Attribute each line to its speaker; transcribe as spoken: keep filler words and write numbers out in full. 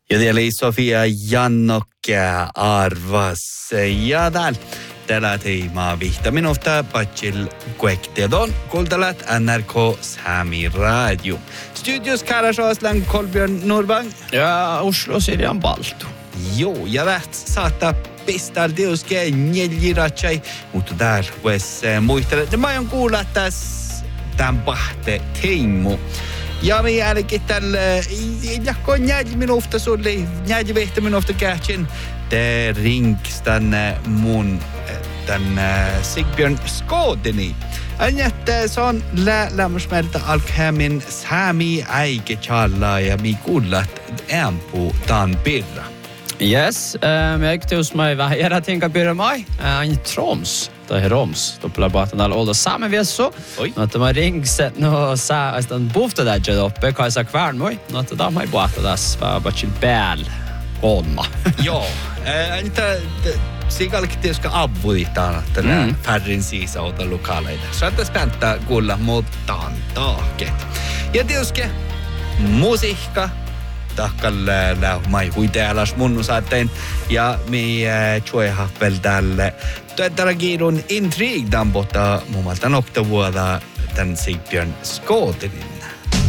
Speaker 1: Ja det oli Sofia Jannokkä arvas. Ja täällä tällä teemaa vihta minuutta patsil kuektiedon kuultalat N R K Sami Radio. Studios Karas Aslan Kolbjörn Norvang.
Speaker 2: Ja Oslo Sirjan Baltu.
Speaker 1: Joo, ja väht saattaa pistää tiuskea neljiratsai, mutta täällä vois muistella, että mä aion kuulla tässä tämän pahte teemu. Ja me jälkeen tällä jakkoon näin minuutta sulle, näin vehtä minuutta kähtsin, te rinks tänne mun tänne Sigbjörn Skådeni. Että se on lä- lämmösmerta alkhemin Sami äike challa ja mi kuullat äänpuu taan pirra.
Speaker 2: Yes, ähm, jag tus mig vad era tänka börja mig. En Troms, det är Roms. Då på baten all olda samma vi så. Att man ringset no sa att den bofta där jag uppe kan jag kvar mig. Att det mig bata das var bara chill bäl. Olma.
Speaker 1: Joo, äh, inte sikalkti ska avvuitaan tällä mm. färrin siisauta lokaleita. Saattaa späntää kuulla muuttaan taaket. Ja tietysti musiikka tahkalle lähmai huitealas munnu saateen ja mi tjueha väl tälle tällä kiirun intrig dan botta mumalta nokta vuoda tän Sigbjörn Skådenin.